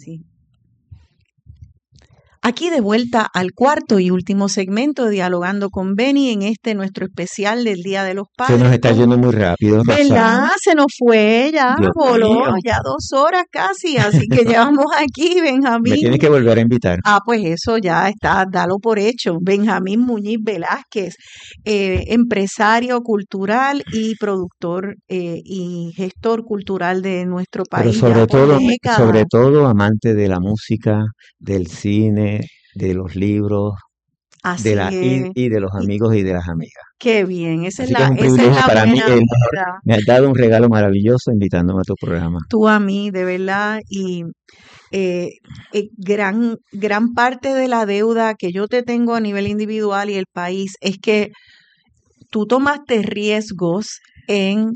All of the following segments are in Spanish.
sí. Aquí de vuelta al cuarto y último segmento de Dialogando con Beni en nuestro especial del Día de los Se nos Padres. está yendo muy rápido, ¿Verdad? Roxana. Se nos fue, ya Dios voló, mío. ya 2 horas casi, así que llevamos aquí, Me Benjamín. tienes que volver a invitar. Pues eso ya está, dalo por hecho. Benjamín Muñiz Velázquez, empresario cultural y productor y gestor cultural de nuestro Pero país ya por sobre décadas. todo amante de la música, del cine, de los libros, Así es. y de los Y amigos y de las amigas. qué bien, esa es Así que es un esa es privilegio la para mí. buena vida. Me has dado un regalo maravilloso invitándome a tu programa. Tú a mí, de verdad, y gran parte de la deuda que yo te tengo a nivel individual y el país es que tú tomaste riesgos en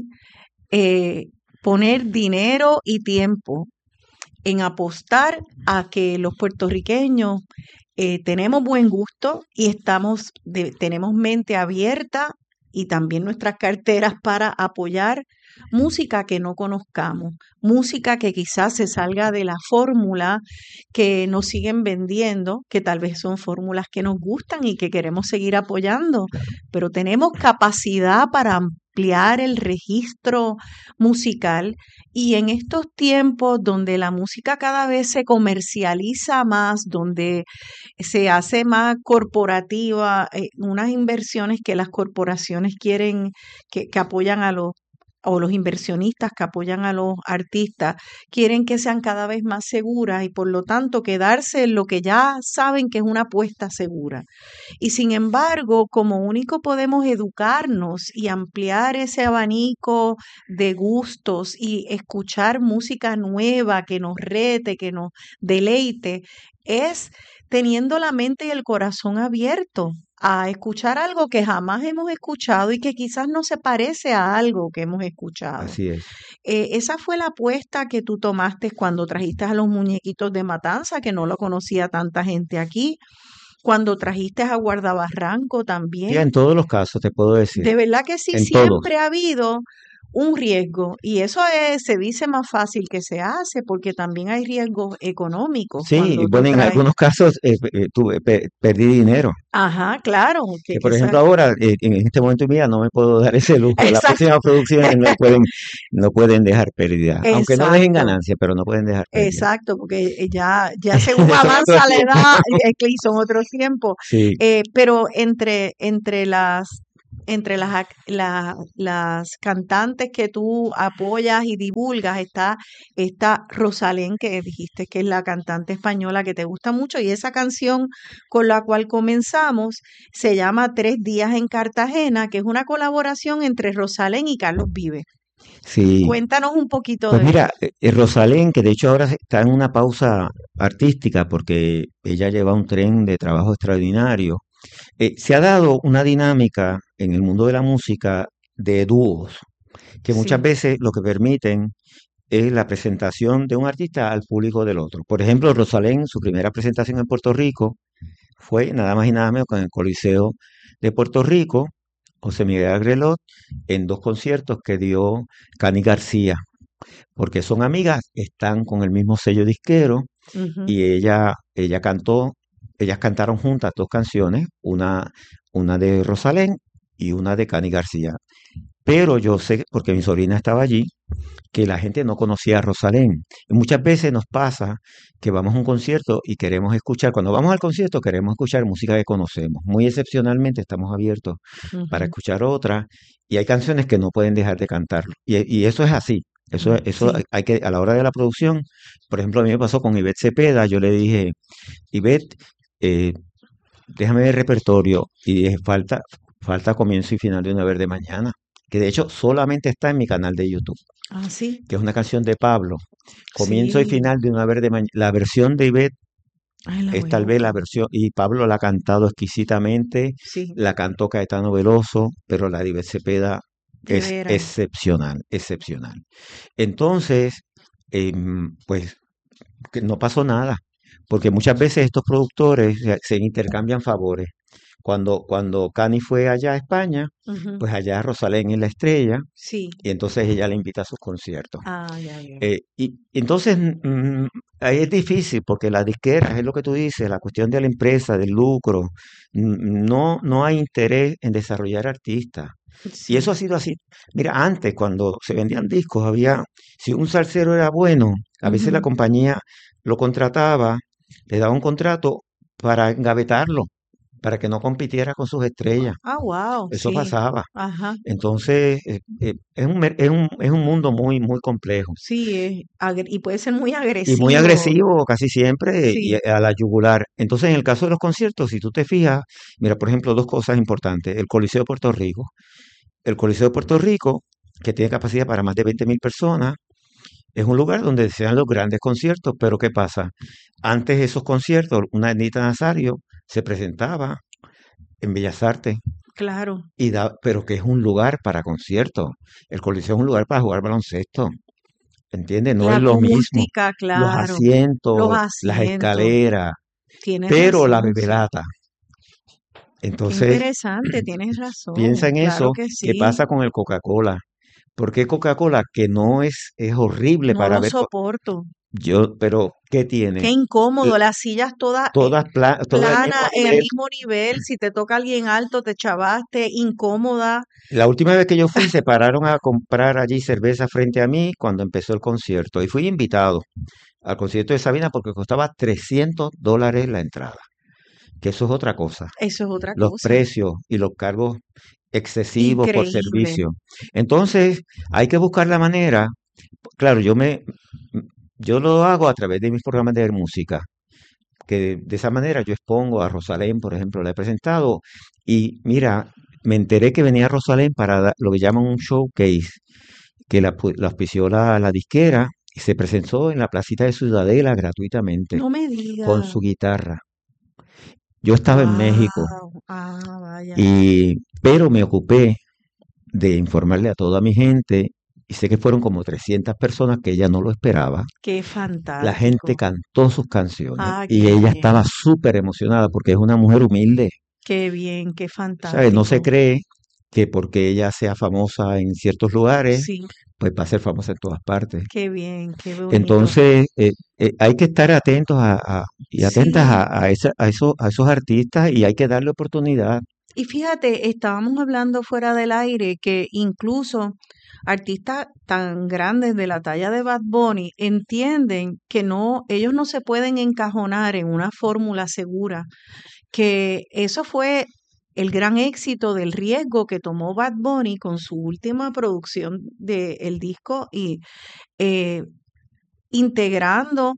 eh, poner dinero y tiempo en apostar a que los puertorriqueños tenemos buen gusto y tenemos mente abierta y también nuestras carteras para apoyar música que no conozcamos, música que quizás se salga de la fórmula que nos siguen vendiendo, que tal vez son fórmulas que nos gustan y que queremos seguir apoyando, pero tenemos capacidad para ampliar el registro musical y en estos tiempos donde la música cada vez se comercializa más, donde se hace más corporativa, unas inversiones que las corporaciones quieren, que apoyan o los inversionistas que apoyan a los artistas, quieren que sean cada vez más seguras y por lo tanto quedarse en lo que ya saben que es una apuesta segura. Y sin embargo, como único podemos educarnos y ampliar ese abanico de gustos y escuchar música nueva que nos rete, que nos deleite, es teniendo la mente y el corazón abierto a escuchar algo que jamás hemos escuchado y que quizás no se parece a algo que hemos escuchado. Así es. Esa fue la apuesta que tú tomaste cuando trajiste a los muñequitos de Matanza, que no lo conocía tanta gente aquí, cuando trajiste a Guardabarranco Sí, también. en todos los casos te puedo decir. De verdad que sí, En todos. siempre ha habido un riesgo y eso se dice más fácil que se hace porque también hay riesgos económicos Sí, y cuando tú bueno, en traes. algunos casos perdí dinero. Ajá, claro, Que por ejemplo ahora, en este momento de mi vida, no me puedo dar ese lujo. Las exacto, próximas producciones no pueden dejar pérdida. Aunque no dejen exacto, ganancia, pero no pueden dejar pérdida. exacto, porque ya según Son otros avanza la tiempos. edad, es que son otros tiempos. Sí, Pero entre las cantantes que tú apoyas y divulgas está Rosalén, que dijiste que es la cantante española que te gusta mucho, y esa canción con la cual comenzamos se llama Tres días en Cartagena, que es una colaboración entre Rosalén y Carlos Vives. sí. Cuéntanos un poquito Pues de mira, eso. Rosalén, que de hecho ahora está en una pausa artística porque ella lleva un tren de trabajo extraordinario. Se ha dado una dinámica en el mundo de la música de dúos, que muchas Sí, veces lo que permiten es la presentación de un artista al público del otro. Por ejemplo, Rosalén, su primera presentación en Puerto Rico fue nada más y nada menos con el Coliseo de Puerto Rico, José Miguel Agrelot, en dos conciertos que dio Cani García, porque son amigas, están con el mismo sello disquero ujú, y ella cantó, ellas cantaron juntas dos canciones, una de Rosalén y una de Cani García. Pero yo sé, porque mi sobrina estaba allí, que la gente no conocía a Rosalén. Y muchas veces nos pasa que vamos a un concierto y queremos escuchar, cuando vamos al concierto queremos escuchar música que conocemos. Muy excepcionalmente estamos abiertos para ujú, escuchar otra y hay canciones que no pueden dejar de cantarlo. Y eso es así. Eso sí, hay que, a la hora de la producción, por ejemplo, a mí me pasó con Ivette Cepeda, yo le dije, Ivette, eh, déjame el repertorio y dije, falta comienzo y final de Una Verde Mañana, que de hecho solamente está en mi canal de YouTube, sí, que es una canción de Pablo. Comienzo y sí, final de Una Verde Mañana. La versión de Ivette ay, la es voy a tal vez la buscar, versión, y Pablo la ha cantado exquisitamente, sí, la cantó Caetano Veloso, pero la de Ivette Cepeda de es veras, excepcional, excepcional. Entonces, pues que no pasó nada, porque muchas veces estos productores se intercambian favores. Cuando Cani fue allá a España, Ujú. pues allá Rosalén es la estrella Sí. y entonces ella le invita a sus conciertos. Ah, ya veo. Y entonces ahí es difícil porque la disquera, es lo que tú dices, la cuestión de la empresa, del lucro, no hay interés en desarrollar artistas. Y eso Sí. ha sido así. Mira, antes cuando se vendían discos, si un salsero era bueno, a veces la Ujú. compañía lo contrataba, le daba un contrato para engavetarlo, para que no compitiera con sus estrellas. Ah, wow, Eso sí. pasaba. Ajá. Entonces, es un mundo muy, muy complejo Sí, y puede ser muy y muy agresivo. agresivo casi siempre y Sí. a la yugular. Entonces, en el caso de los conciertos, si tú te fijas, mira, por ejemplo, dos cosas importantes. El Coliseo de Puerto Rico. El Coliseo de Puerto Rico, que tiene capacidad para más de 20.000 personas, es un lugar donde se dan los grandes conciertos, pero ¿qué pasa? Antes de esos conciertos, una Anita Nazario se presentaba en Bellas Artes, Claro. pero que es un lugar para conciertos. El Coliseo es un lugar para jugar baloncesto, ¿entiendes? No La es lo mismo. acústica, Los claro. Los asientos, las asientos. escaleras, Tienes pero la razón, sí. bebelata. Qué Entonces, interesante, tienes piensa razón. en Claro eso, que ¿qué sí. pasa con el Coca-Cola? Porque Coca-Cola, que no es horrible No para lo ver, soporto. pero ¿qué Qué tiene? L- incómodo, las sillas todas Todas al mismo planas, en el nivel. mismo nivel. Si te toca alguien alto, te chavaste, incómoda. La última vez que yo fui, se pararon a comprar allí cerveza frente a mí cuando empezó el concierto y fui invitado al concierto de Sabina porque costaba $300 la entrada, que eso es otra cosa. Eso es otra Los cosa. precios y los cargos excesivos por Increíble. servicio. Entonces, hay que buscar la manera. Claro, yo lo hago a través de mis programas de música, que de esa manera yo expongo a Rosalén, por ejemplo, la he presentado y mira, me enteré que venía Rosalén para lo que llaman un showcase, que la auspició la disquera y se presentó en la placita de Ciudadela gratuitamente No me con digas. su guitarra. Yo estaba en México Wow. Ah, vaya. pero me ocupé de informarle a toda mi gente y sé que fueron como 300 personas que ella no lo esperaba. Qué La gente fantástico. cantó sus canciones Ah, y qué ella bien. estaba súper emocionada porque es una mujer humilde, Qué bien, qué ¿sabes? No se fantástico. cree que porque ella sea famosa en ciertos lugares, Sí, pues va a ser famosa en todas partes. qué bien, qué bonito. Entonces, hay que estar atentos y atentas Sí, a esos artistas y hay que darle oportunidad. y fíjate, estábamos hablando fuera del aire que incluso artistas tan grandes de la talla de Bad Bunny entienden que no, ellos no se pueden encajonar en una fórmula segura, que eso fue el gran éxito del riesgo que tomó Bad Bunny con su última producción del disco y eh, integrando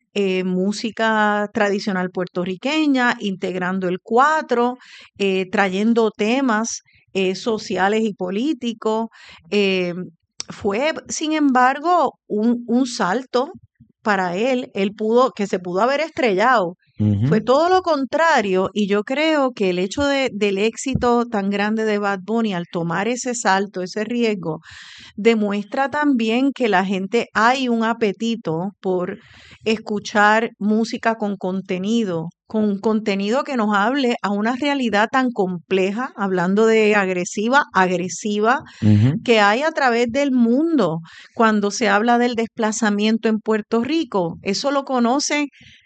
música tradicional puertorriqueña, integrando el cuatro, trayendo temas sociales y políticos. eh, Fue, sin embargo, un salto para él. Él pudo, que se pudo haber estrellado. Fue Ujú. todo lo contrario, y yo creo que el hecho del éxito tan grande de Bad Bunny al tomar ese salto, ese riesgo, demuestra también que la gente hay un apetito por escuchar música con un contenido que nos hable a una realidad tan compleja, hablando de agresiva, Ujú. que hay a través del mundo. Cuando se habla del desplazamiento en Puerto Rico, eso lo conocen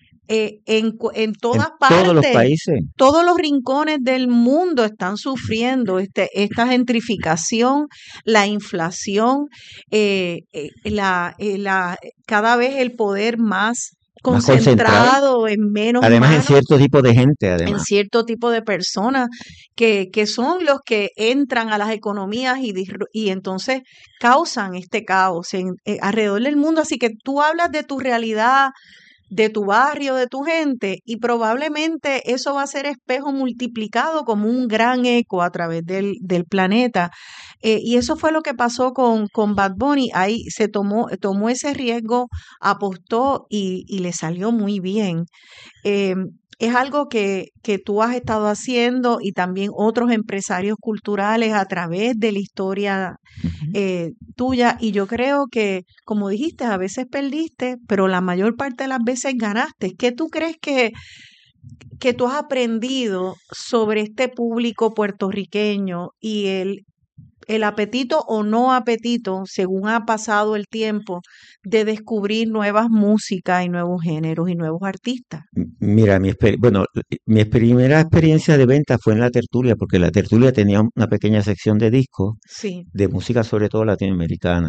en En todas todos los partes. países. Todos los rincones del mundo están sufriendo esta gentrificación, la inflación, cada vez el poder más Más concentrado, concentrado en menos además en manos, cierto tipo de gente, en además. cierto tipo de personas que son los que entran a las economías y entonces causan este caos alrededor del mundo. Así que tú hablas de tu realidad, de tu barrio, de tu gente, y probablemente eso va a ser espejo multiplicado como un gran eco a través del planeta. Y eso fue lo que pasó con Bad Bunny. Ahí tomó ese riesgo, apostó y le salió muy bien. Eh, es algo que tú has estado haciendo y también otros empresarios culturales a través de la historia Ujú. tuya. Y yo creo que, como dijiste, a veces perdiste, pero la mayor parte de las veces ganaste. ¿Qué tú crees que tú has aprendido sobre este público puertorriqueño y el apetito o no apetito, según ha pasado el tiempo, de descubrir nuevas músicas y nuevos géneros y nuevos artistas? Mira, mi primera experiencia de venta fue en la tertulia, porque la tertulia tenía una pequeña sección de discos Sí, de música, sobre todo latinoamericana.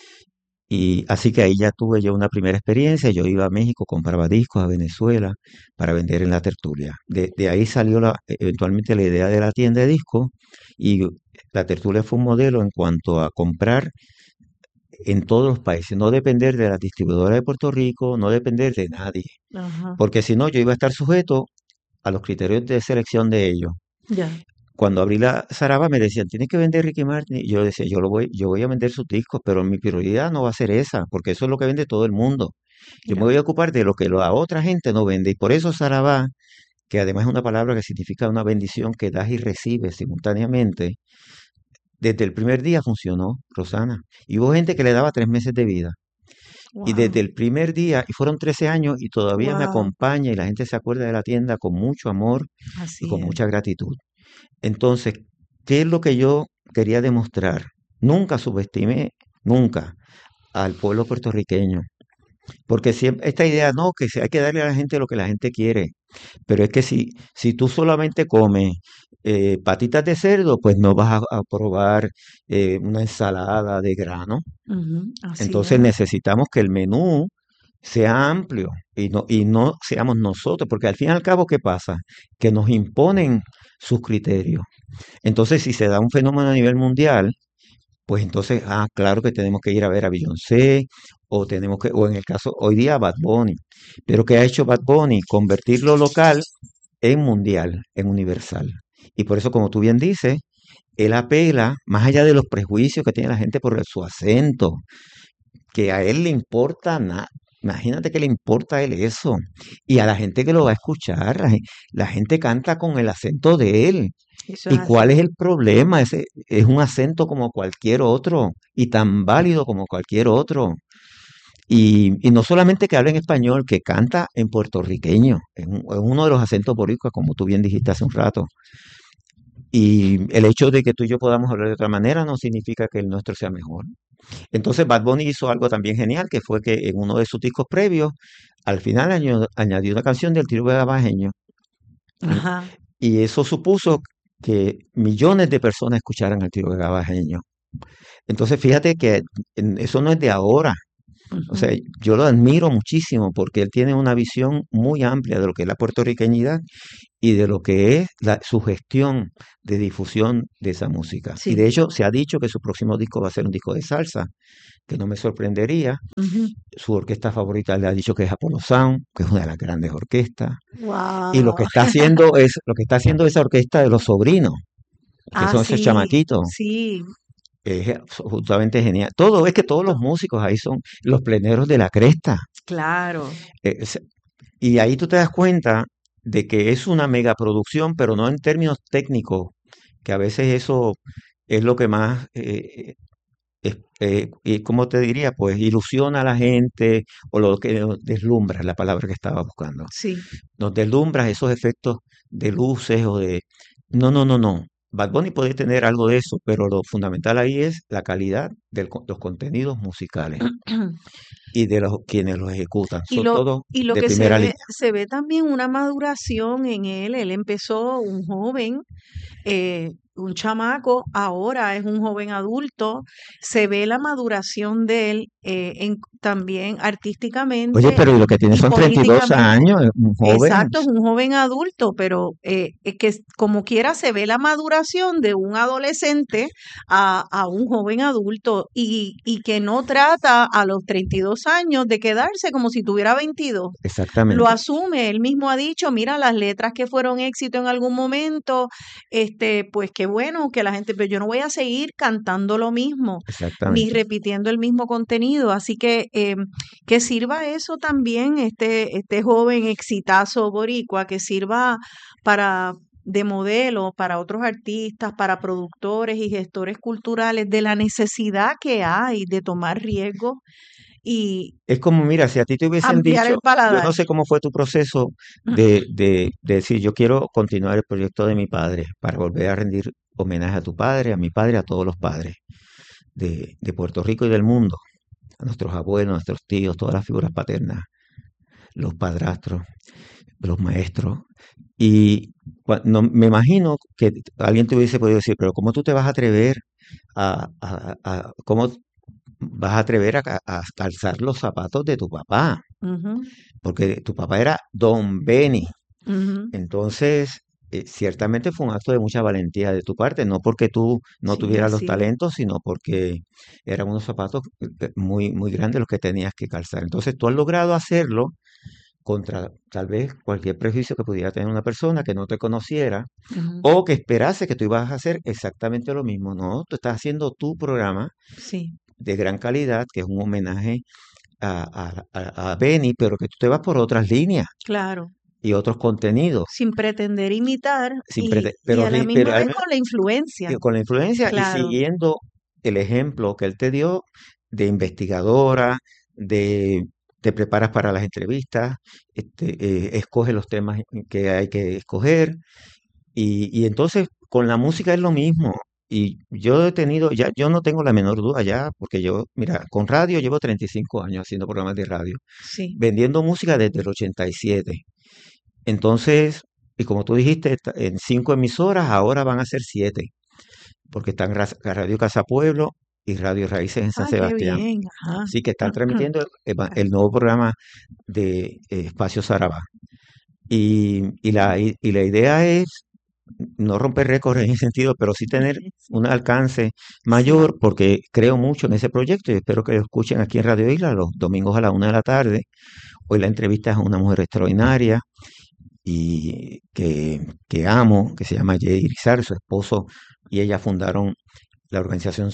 Y así que ahí ya tuve yo una primera experiencia. Yo iba a México, compraba discos a Venezuela para vender en la tertulia. De ahí salió eventualmente la idea de la tienda de discos y la tertulia fue un modelo en cuanto a comprar en todos los países, no depender de la distribuidora de Puerto Rico, no depender de nadie, ajá, porque si no yo iba a estar sujeto a los criterios de selección de ellos. ya, Cuando abrí la Saraba me decían, tienes que vender Ricky Martin. Y yo decía, yo voy a vender sus discos, pero mi prioridad no va a ser esa, porque eso es lo que vende todo el mundo. Yo me ya. voy a ocupar de lo que la otra gente no vende. Y por eso Sarabá, que además es una palabra que significa una bendición que das y recibes simultáneamente, desde el primer día funcionó, Rosana. Y hubo gente que le daba 3 meses de vida. Y desde Wow, el primer día, y fueron 13 años, y todavía me wow, acompaña y la gente se acuerda de la tienda con mucho amor y así con es. mucha gratitud. Entonces, ¿qué es lo que yo quería demostrar? Nunca subestimé, nunca, al pueblo puertorriqueño. Porque siempre, esta idea, no, hay que darle a la gente lo que la gente quiere. Pero es que si tú solamente comes patitas de cerdo, pues no vas a probar una ensalada de grano. Ujú, así Entonces es. necesitamos que el menú sea amplio y no seamos nosotros, porque al fin y al cabo, ¿qué pasa? Que nos imponen sus criterios. Entonces, si se da un fenómeno a nivel mundial, pues entonces, claro que tenemos que ir a ver a Beyoncé, o en el caso, hoy día Bad Bunny. Pero ¿qué ha hecho Bad Bunny? Convertir lo local en mundial, en universal. Y por eso, como tú bien dices, él apela, más allá de los prejuicios que tiene la gente por su acento, que a él le importa nada. Imagínate que le importa a él eso. Y a la gente que lo va a escuchar, la gente canta con el acento de él. Eso es ¿Y cuál así. es el problema? Ese es un acento como cualquier otro y tan válido como cualquier otro. Y no solamente que habla en español, que canta en puertorriqueño, en uno de los acentos boricuas, como tú bien dijiste hace un rato. Y el hecho de que tú y yo podamos hablar de otra manera no significa que el nuestro sea mejor. Entonces Bad Bunny hizo algo también genial, que fue que en uno de sus discos previos, al final añadió una canción del Trío Gabajeño. Y, Ajá. y eso supuso que millones de personas escucharan al Trío Gabajeño. Entonces fíjate que eso no es de ahora. O Ujú. sea, yo lo admiro muchísimo porque él tiene una visión muy amplia de lo que es la puertorriqueñidad y de lo que es su gestión de difusión de esa música. Y de Sí. hecho se ha dicho que su próximo disco va a ser un disco de salsa, que no me sorprendería. Su orquesta favorita le ha dicho que es Apollo Sound, que es una de las grandes orquestas. Y Wow. lo que está haciendo esa orquesta de los sobrinos, que Ah, son esos sí, chamaquitos, sí, es absolutamente genial. Todo es que todos los to- músicos ahí son los pleneros de la cresta. claro. Es- y ahí tú te das cuenta de que es una megaproducción, pero no en términos técnicos, que a veces eso es lo que más, y ¿cómo te diría? Pues ilusiona a la gente o lo que nos deslumbra, es la palabra que estaba buscando. Sí. Nos deslumbra esos efectos de luces o de... No, no, no, no. Bad Bunny puede tener algo de eso, pero lo fundamental ahí es la calidad de los contenidos musicales y de los quienes los ejecutan. Y Son lo, todos y lo de que primera línea. se ve también una maduración en él. Él empezó un joven, un chamaco, ahora es un joven adulto. Se ve la maduración de él también Oye, artísticamente pero y lo que tiene y son 32 políticamente. años, es un joven. Exacto, es un joven adulto, pero es que como quiera se ve la maduración de un adolescente a un joven adulto y que no trata a los 32 años de quedarse como si tuviera 22. Lo Exactamente, asume, él mismo ha dicho, mira, las letras que fueron éxito en algún momento, pues qué bueno que la gente, pero yo no voy a seguir cantando lo mismo, ni exactamente. repitiendo el mismo contenido. Así que sirva eso también, este joven exitazo boricua, que sirva para de modelo para otros artistas, para productores y gestores culturales, de la necesidad que hay de tomar riesgos y Es como, mira, si a ti te hubiesen ampliar dicho, el yo no paladar. sé cómo fue tu proceso de decir, yo quiero continuar el proyecto de mi padre para volver a rendir homenaje a tu padre, a mi padre, a todos los padres de Puerto Rico y del mundo, a nuestros abuelos, nuestros tíos, todas las figuras paternas, los padrastros, los maestros. Y me imagino que alguien te hubiese podido decir, pero ¿cómo tú te vas a atrever cómo vas a atrever a calzar los zapatos de tu papá? Ujú, Porque tu papá era Don Benny. ujú. Entonces, ciertamente fue un acto de mucha valentía de tu parte, no porque tú no Sí, tuvieras los así es. talentos, sino porque eran unos zapatos muy, muy grandes los que tenías que calzar. Entonces, tú has logrado hacerlo contra tal vez cualquier prejuicio que pudiera tener una persona que no te conociera Ujú, o que esperase que tú ibas a hacer exactamente lo mismo. No, tú estás haciendo tu programa sí, de gran calidad, que es un homenaje a Benny, pero que tú te vas por otras líneas claro. y otros contenidos, Sin pretender imitar sin prete- y pero, a la pero misma vez con la influencia. con la influencia y Claro. siguiendo el ejemplo que él te dio de investigadora, de te preparas para las entrevistas, escoge los temas que hay que escoger, y entonces con la música es lo mismo. Y yo he tenido, ya, yo no tengo la menor duda ya, porque yo, mira, con radio llevo 35 años haciendo programas de radio, Sí. vendiendo música desde el 87. Entonces, y como tú dijiste, en 5 emisoras ahora van a ser 7, porque están Radio Casa Pueblo y Radio Raíces en San Ah, qué Sebastián. bien. Ajá. Así que están transmitiendo el nuevo programa de Espacio Sarabá. Y la idea es no romper récords en ese sentido, pero sí tener Sí. un alcance Sí. mayor, porque creo mucho en ese proyecto y espero que lo escuchen aquí en Radio Isla los domingos a la 1 de la tarde. Hoy la entrevista es a una mujer extraordinaria y que amo, que se llama Jay Irizar, su esposo y ella fundaron la organización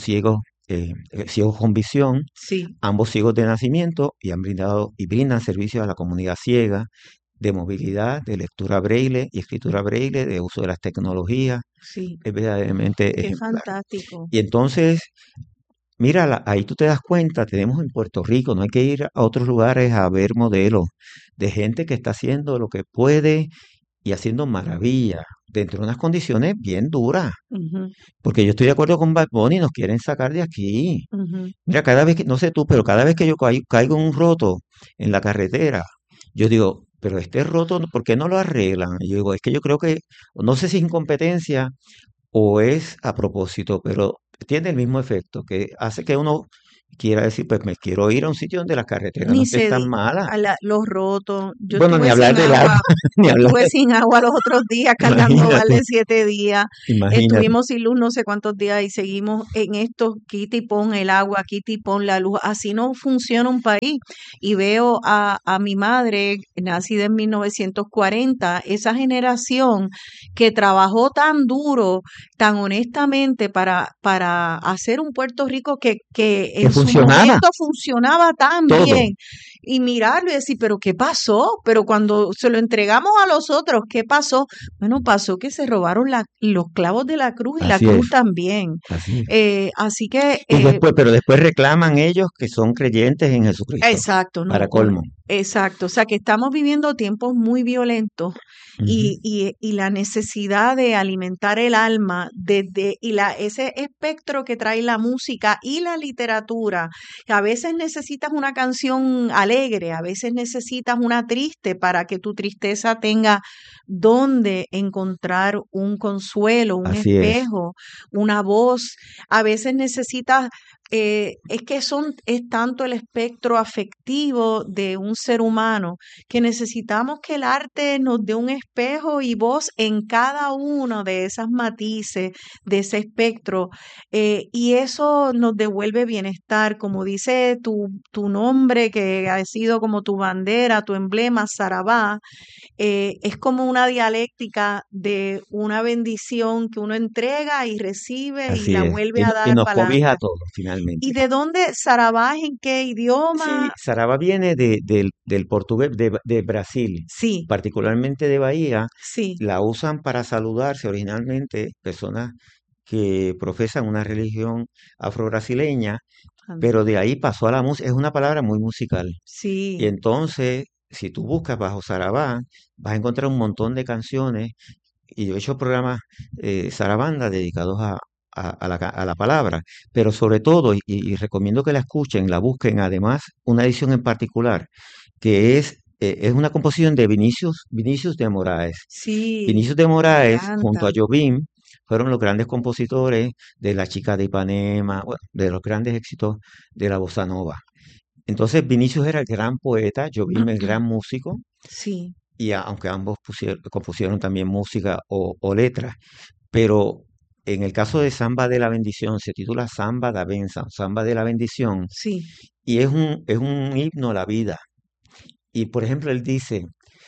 Ciegos con Visión, Sí. ambos ciegos de nacimiento y han brindado y brindan servicios a la comunidad ciega de movilidad, de lectura braille y escritura braille, de uso de las tecnologías, Sí. es verdaderamente Qué ejemplar. fantástico. Y entonces, mira, ahí tú te das cuenta, tenemos en Puerto Rico, no hay que ir a otros lugares a ver modelos de gente que está haciendo lo que puede y haciendo maravillas dentro de unas condiciones bien duras. Ujú, Porque yo estoy de acuerdo con Bad Bunny, nos quieren sacar de aquí. ujú. Mira, cada vez que, no sé tú, pero cada vez que yo caigo en un roto en la carretera, yo digo, pero este roto, ¿por qué no lo arreglan? Y yo digo, es que yo creo que, no sé si es incompetencia o es a propósito, pero tiene el mismo efecto, que hace que uno quiera decir, pues me quiero ir a un sitio donde las carreteras no Ni estén se tan di malas. los rotos. Bueno, ni hablar del agua, Yo ni hablar estuve de, sin agua los otros días, cargando imagínate, balde 7 días. imagínate, Estuvimos sin luz no sé cuántos días y seguimos en esto, quita y pon el agua, quita y pon la luz. Así no funciona un país. Y veo a mi madre, nacida en 1940, esa generación que trabajó tan duro, tan honestamente para hacer un Puerto Rico que que en su funcionaba momento funcionaba tan todo. bien y mirarlo y decir, pero ¿qué pasó? Pero cuando se lo entregamos a los otros, ¿qué pasó? Bueno, pasó que se robaron los clavos de la cruz y la Así cruz es, también. así es. Así que, Y después, pero después reclaman ellos que son creyentes en Jesucristo, exacto, para no, colmo. exacto. O sea, que estamos viviendo tiempos muy violentos Ujú. y la necesidad de alimentar el alma ese espectro que trae la música y la literatura. A veces necesitas una canción alegre, a veces necesitas una triste para que tu tristeza tenga donde encontrar un consuelo, un Así es, espejo, una voz. A veces necesitas es tanto el espectro afectivo de un ser humano que necesitamos que el arte nos dé un espejo y voz en cada uno de esas matices, de ese espectro, y eso nos devuelve bienestar, como dice tu nombre, que ha sido como tu bandera, tu emblema, Sarabá. Es como una dialéctica de una bendición que uno entrega y recibe y así la es. vuelve Y, a y dar nos para cobija a adelante. todos, ¿Y finalmente. de dónde Sarabá? ¿En qué Sí, idioma? Saraba viene del portugués de Brasil, Sí, particularmente de Bahía. sí, La usan para saludarse originalmente personas que profesan una religión afro-brasileña pero de ahí pasó a la música, es una palabra muy musical. Y Sí, entonces, si tú buscas bajo Sarabá, vas a encontrar un montón de canciones y yo he hecho programas Sarabanda dedicados a la palabra, pero sobre todo, y recomiendo que la escuchen, la busquen, además, una edición en particular, que es una composición de Vinicius de Moraes. sí, Vinicius de me Moraes, junto encanta. a Jobim, fueron los grandes compositores de La Chica de Ipanema, bueno, de los grandes éxitos de la bossa nova. Entonces, Vinicius era el gran poeta, Jobim el gran músico, Sí, y aunque ambos compusieron también música o letras, pero en el caso de Samba de la Bendición, se titula Samba da Benção, Samba de la Bendición, sí, y es un himno a la vida. Y por ejemplo, él dice,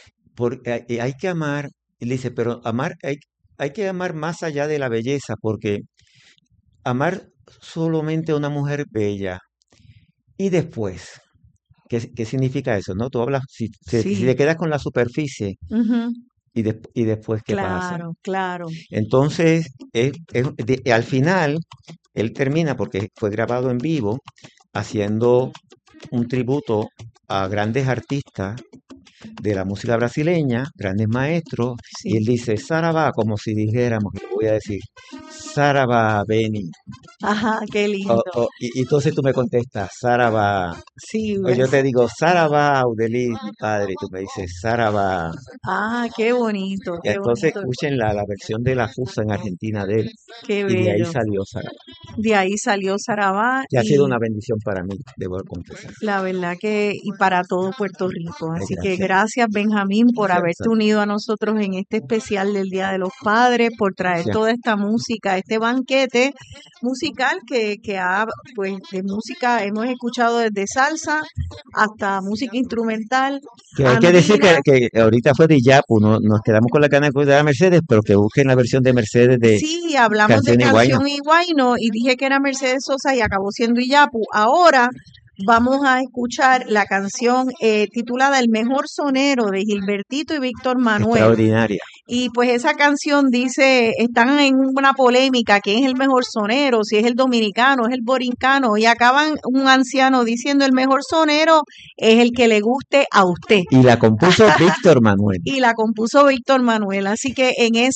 hay que amar, él dice, pero hay que amar más allá de la belleza, porque amar solamente a una mujer bella y después, ¿qué significa eso? ¿No? Tú hablas, si te sí. quedas con la superficie Ujú. y después, ¿qué pasa? Claro, claro. Entonces, al final, él termina, porque fue grabado en vivo, haciendo un tributo a grandes artistas de la música brasileña, grandes maestros, y él Sí. dice, Saravá, como si dijéramos, que voy a decir, Saravá, Beni. Ajá, qué lindo. Y entonces tú me contestas, Saravá. Sí, O yo ¿ves? te digo, Saravá, Audelis, mi padre, y tú me dices, Saravá. Ah, qué bonito, Y qué entonces bonito. escuchen la versión de la Fusa en Argentina de él, Qué y de ahí bello. salió Saravá. De ahí salió Sarabá Que ha sido una y bendición para mí, debo confesar. la verdad que, y para todo Puerto Rico. Así que Gracias. gracias, Benjamín, por haberte Gracias. unido a nosotros en este especial del Día de los Padres, por traer Gracias. toda esta música, este banquete musical pues, de música hemos escuchado desde salsa hasta música instrumental, Que hay que decir andina. que ahorita fue de Yapu, no, nos quedamos con la gana de escuchar a Mercedes, pero que busquen la versión de Mercedes de Sí, hablamos de Canción y Guayno. Canción y Guayno y dije que era Mercedes Sosa y acabó siendo Iyapu. Ahora vamos a escuchar la canción titulada El Mejor Sonero de Gilbertito y Víctor Manuel. Extraordinaria. Y pues esa canción dice, están en una polémica, ¿quién es el mejor sonero? Si es el dominicano, es el borincano, y acaban un anciano diciendo el mejor sonero es el que le guste a usted. Y la compuso Víctor Manuel. Y la compuso Víctor Manuel. Así que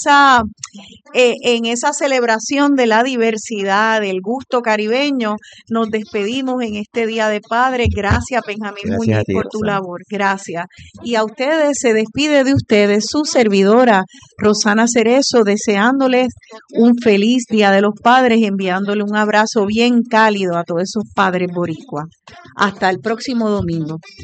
en esa celebración de la diversidad, del gusto caribeño, nos despedimos en este Día de Padre. Gracias, Benjamín Gracias a Muñiz, ti, por tu Rosana. labor. Gracias. Y a ustedes se despide de ustedes su servidora, Rosana Cerezo, deseándoles un feliz Día de los Padres y enviándole un abrazo bien cálido a todos esos padres boricuas. Hasta el próximo domingo.